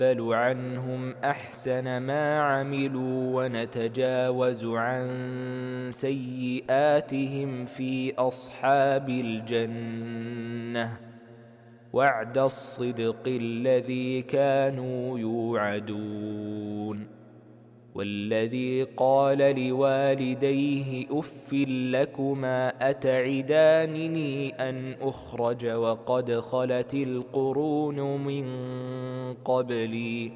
نتقبل عنهم أحسن ما عملوا ونتجاوز عن سيئاتهم في أصحاب الجنة وعد الصدق الذي كانوا يوعدون. والذي قال لوالديه أف لكما أتعدانني أن أخرج وقد خلت القرون من قبلي